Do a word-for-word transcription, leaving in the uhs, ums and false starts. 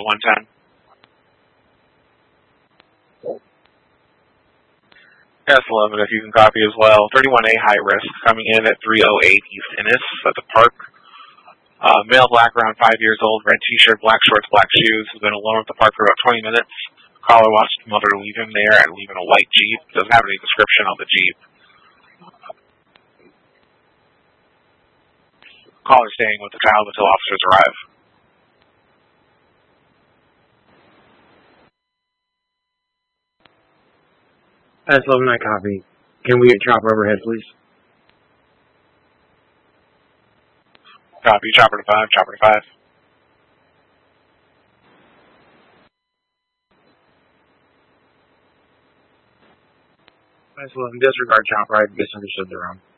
one ten. S eleven, if you can copy as well. thirty-one A high risk, coming in at three oh eight East Ennis at the park. Uh, male black, around five years old, red t-shirt, black shorts, black shoes. Has been alone at the park for about twenty minutes. Caller watched his mother leave him there and leave in a white Jeep. Doesn't have any description on the Jeep. Caller staying with the child until officers arrive. S eleven, I copy. Can we get chopper overhead, please? Copy. Chopper to five. Chopper to five. S eleven, disregard chopper. I misunderstood the room.